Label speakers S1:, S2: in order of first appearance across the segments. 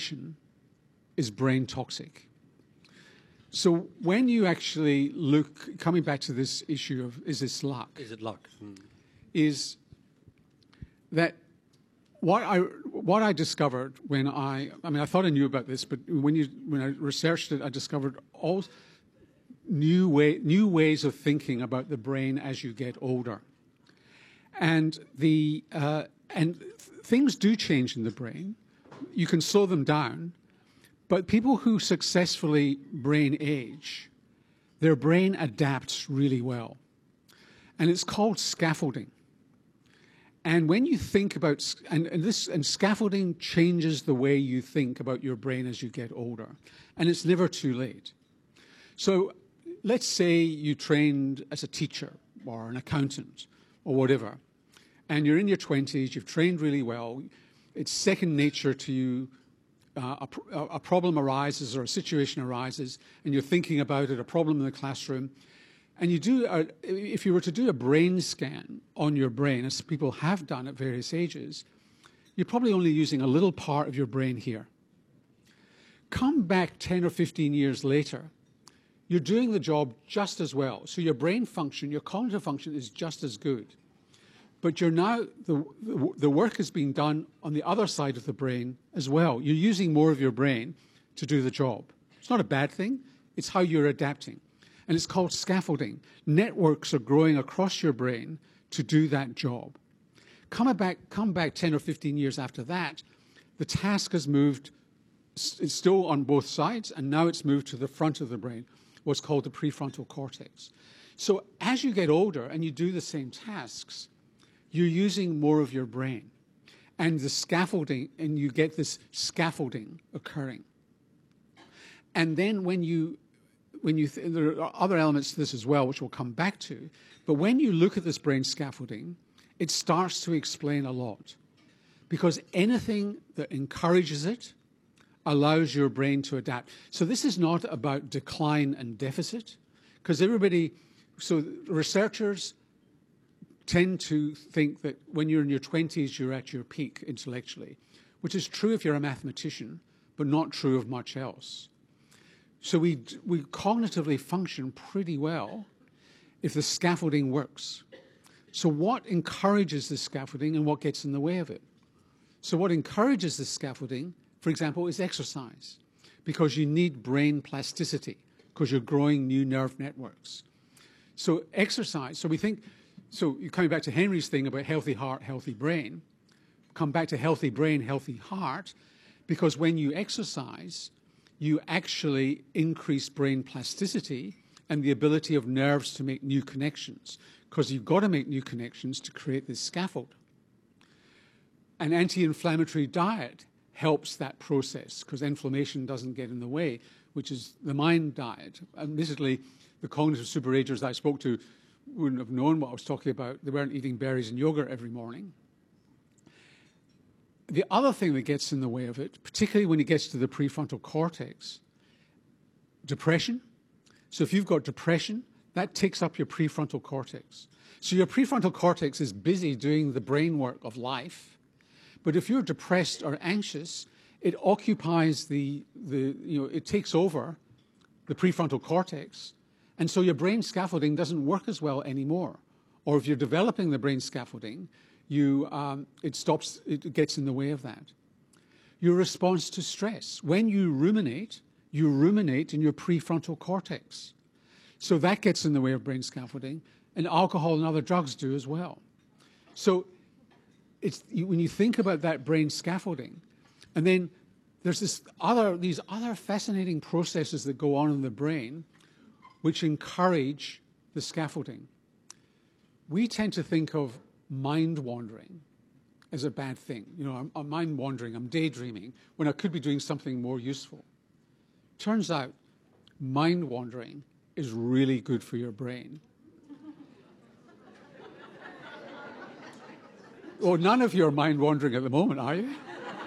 S1: addiction is brain toxic. So when you actually look, coming back to this issue of is this luck?
S2: Is it luck?
S1: Is that what I discovered when I thought I knew about this, but when I researched it, I discovered all new ways of thinking about the brain as you get older, and things do change in the brain. You can slow them down, but people who successfully brain age, their brain adapts really well, and it's called scaffolding. And when you think about, and scaffolding changes the way you think about your brain as you get older, and it's never too late. So let's say you trained as a teacher or an accountant or whatever, and you're in your 20s, you've trained really well, it's second nature to you, a problem arises or a situation arises, and you're thinking about it, a problem in the classroom, and you do, if you were to do a brain scan on your brain, as people have done at various ages, you're probably only using a little part of your brain here. Come back 10 or 15 years later, you're doing the job just as well. So your brain function, your cognitive function is just as good. But you're now, the work is being done on the other side of the brain as well. You're using more of your brain to do the job. It's not a bad thing. It's how you're adapting. And it's called scaffolding. Networks are growing across your brain to do that job. Come back 10 or 15 years after that, the task has moved, it's still on both sides, and now it's moved to the front of the brain, what's called the prefrontal cortex. So as you get older and you do the same tasks, you're using more of your brain. And the scaffolding, and you get this scaffolding occurring. And then there are other elements to this as well, which we'll come back to. But when you look at this brain scaffolding, it starts to explain a lot. Because anything that encourages it allows your brain to adapt. So this is not about decline and deficit. Because so researchers tend to think that when you're in your 20s, you're at your peak intellectually, which is true if you're a mathematician, but not true of much else. So we cognitively function pretty well if the scaffolding works. So what encourages the scaffolding and what gets in the way of it? So what encourages the scaffolding, for example, is exercise, because you need brain plasticity, because you're growing new nerve networks. So exercise, so you're coming back to Henry's thing about healthy heart, healthy brain, come back to healthy brain, healthy heart, because when you exercise, you actually increase brain plasticity and the ability of nerves to make new connections, because you've got to make new connections to create this scaffold. An anti-inflammatory diet helps that process, because inflammation doesn't get in the way, which is the mind diet. Admittedly, the cognitive superagers that I spoke to wouldn't have known what I was talking about. They weren't eating berries and yogurt every morning. The other thing that gets in the way of it, particularly when it gets to the prefrontal cortex, depression. So if you've got depression, that takes up your prefrontal cortex. So your prefrontal cortex is busy doing the brain work of life, but if you're depressed or anxious, it occupies it takes over the prefrontal cortex, and so your brain scaffolding doesn't work as well anymore. Or if you're developing the brain scaffolding, it gets in the way of that. Your response to stress. When you ruminate in your prefrontal cortex. So that gets in the way of brain scaffolding, and alcohol and other drugs do as well. So when you think about that brain scaffolding, and then there's these other fascinating processes that go on in the brain which encourage the scaffolding. We tend to think of mind wandering as a bad thing. I'm mind wandering, I'm daydreaming, when I could be doing something more useful. Turns out, mind wandering is really good for your brain. Oh, none of you are mind wandering at the moment, are you?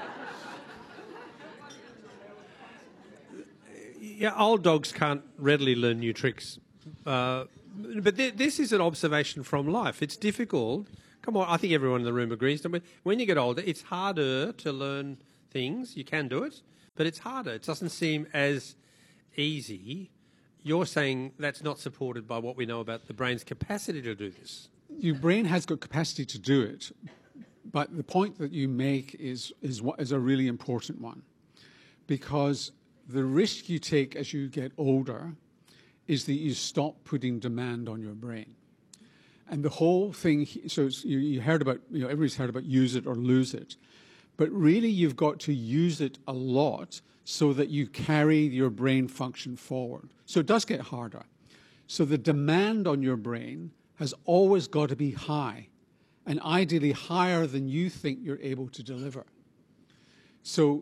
S2: Yeah, old dogs can't readily learn new tricks. But this is an observation from life. It's difficult. Come on, I think everyone in the room agrees. When you get older, it's harder to learn things. You can do it, but it's harder. It doesn't seem as easy. You're saying that's not supported by what we know about the brain's capacity to do this.
S1: Your brain has got capacity to do it, but the point that you make is a really important one, because the risk you take as you get older is that you stop putting demand on your brain. And the whole thing, so you heard about, everybody's heard about use it or lose it, but really you've got to use it a lot so that you carry your brain function forward. So it does get harder. So the demand on your brain has always got to be high, and ideally higher than you think you're able to deliver. So,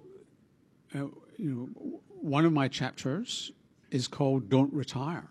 S1: one of my chapters is called "Don't Retire."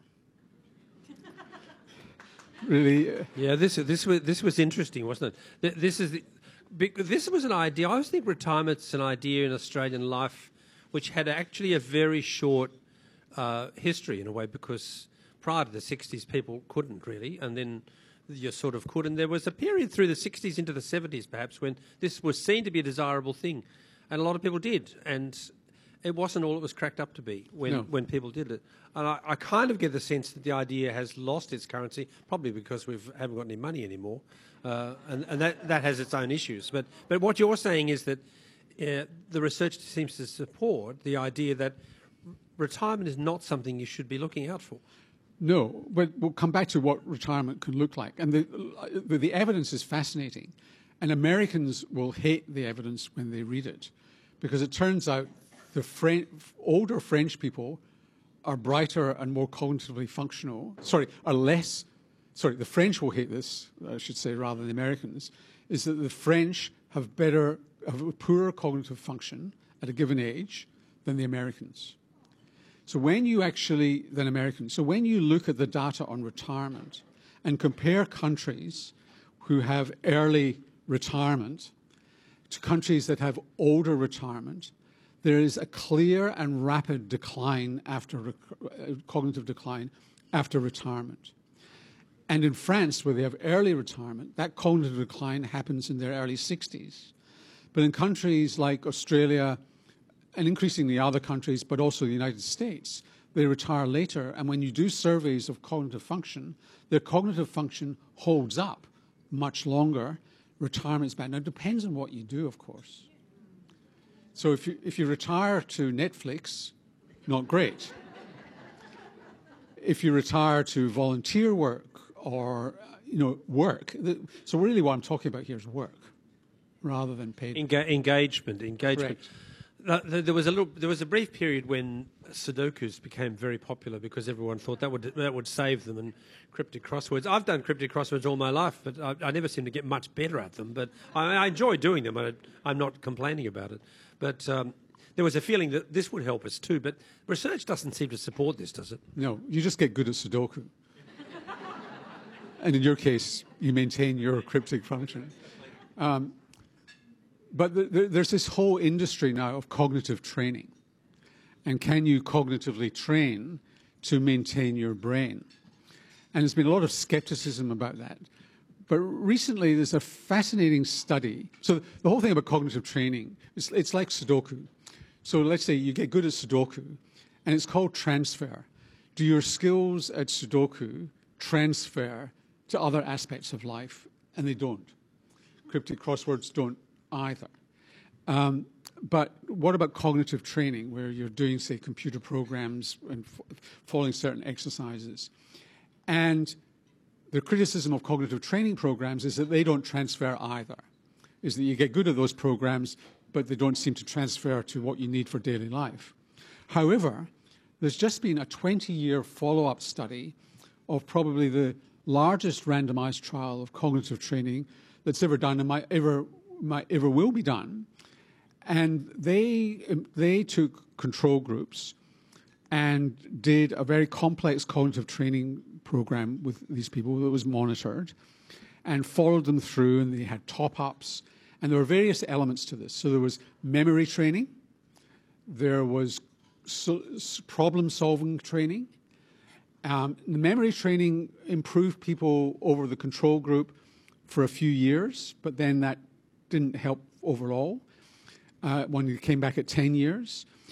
S1: Really?
S2: Yeah, this was interesting, wasn't it? This was an idea. I always think retirement's an idea in Australian life, which had actually a very short history in a way, because prior to the 60s, people couldn't really, and then you sort of could. And there was a period through the 60s into the 70s, perhaps, when this was seen to be a desirable thing, and a lot of people did. And it wasn't all it was cracked up to be when people did it. And I kind of get the sense that the idea has lost its currency, probably because we haven't got any money anymore, and that has its own issues. But what you're saying is that the research seems to support the idea that retirement is not something you should be looking out for.
S1: No, but we'll come back to what retirement can look like. And the evidence is fascinating. And Americans will hate the evidence when they read it, because it turns out the older French people are brighter and more cognitively functional. The French will hate this, I should say, rather than the Americans, is that the French have a poorer cognitive function at a given age than the Americans. So when you look at the data on retirement and compare countries who have early retirement to countries that have older retirement, there is a clear and rapid decline cognitive decline after retirement. And in France, where they have early retirement, that cognitive decline happens in their early 60s. But in countries like Australia, and increasingly other countries, but also the United States, they retire later. And when you do surveys of cognitive function, their cognitive function holds up much longer. Retirement's bad. Now, it depends on what you do, of course. So if you retire to Netflix, not great. If you retire to volunteer work or work, so really what I'm talking about here is work, rather than paid
S2: engagement.
S1: Correct.
S2: There was a brief period when Sudokus became very popular because everyone thought that would save them, and cryptic crosswords. I've done cryptic crosswords all my life, but I never seem to get much better at them. But I enjoy doing them. I'm not complaining about it. But there was a feeling that this would help us too. But research doesn't seem to support this, does it?
S1: No, you just get good at Sudoku. And in your case, you maintain your cryptic function. But there's this whole industry now of cognitive training. And can you cognitively train to maintain your brain? And there's been a lot of skepticism about that. But recently, there's a fascinating study. So the whole thing about cognitive training, it's like Sudoku. So let's say you get good at Sudoku, and it's called transfer. Do your skills at Sudoku transfer to other aspects of life? And they don't. Cryptic crosswords don't either. But what about cognitive training, where you're doing, say, computer programs and following certain exercises? And the criticism of cognitive training programs is that they don't transfer either, is that you get good at those programs, but they don't seem to transfer to what you need for daily life. However, there's just been a 20-year follow-up study of probably the largest randomized trial of cognitive training that's ever done and might ever will be done. And they took control groups and did a very complex cognitive training program with these people that was monitored and followed them through, and they had top-ups. And there were various elements to this. So there was memory training, there was problem-solving training. The memory training improved people over the control group for a few years, but then that didn't help overall when you came back at 10 years.